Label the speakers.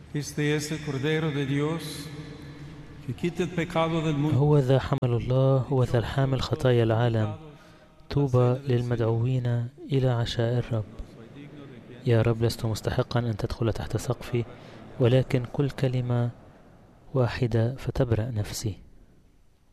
Speaker 1: Este es el Cordero de Dios que quita el pecado del mundo.
Speaker 2: هو ذا حمل الله، هو ذا الحامل خطايا العالم. طوبى للمدعوين إلى عشاء الرب. يا رب، لست مستحقا أن تدخل تحت سقفي، ولكن كل كلمة واحدة فتبرأ نفسي.